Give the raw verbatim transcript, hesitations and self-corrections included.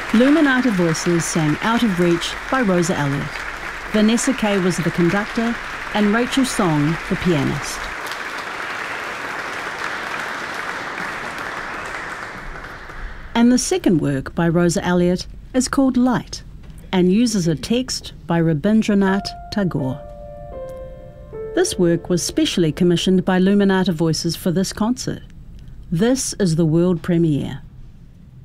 Luminata Voices sang Out of Reach by Rosa Elliott. Vanessa Kay was the conductor and Rachel Song the pianist. And the second work by Rosa Elliott is called Light and uses a text by Rabindranath Tagore. This work was specially commissioned by Luminata Voices for this concert. This is the world premiere.